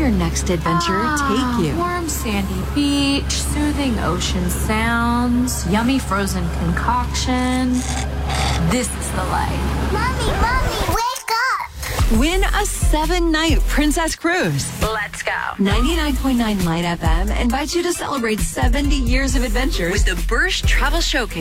your next adventure take you? Warm sandy beach, soothing ocean sounds, yummy frozen concoction. This is the life. Mommy, wake up! Win a 7-night Princess Cruise. Let's go. 99.9 Light FM invites you to celebrate 70 years of adventures with the Bursch Travel Showcase.